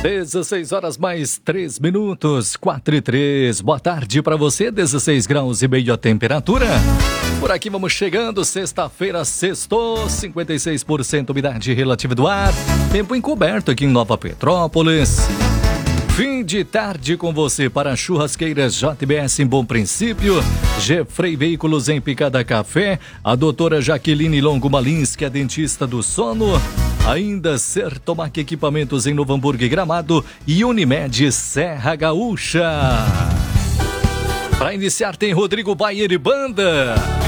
16 horas mais 3 minutos, 4 e 3. Boa tarde para você, 16 graus e meio a temperatura. Por aqui vamos chegando, sexta-feira, sextou, 56% umidade relativa do ar. Tempo encoberto aqui em Nova Petrópolis. Fim de tarde com você para Churrasqueiras JBS em Bom Princípio, Gefrei Veículos em Picada Café, a doutora Jaqueline Longo Malins, que é dentista do sono, ainda Sertomac Equipamentos em Novo Hamburgo e Gramado e Unimed Serra Gaúcha. Para iniciar tem Rodrigo Bayer e Banda.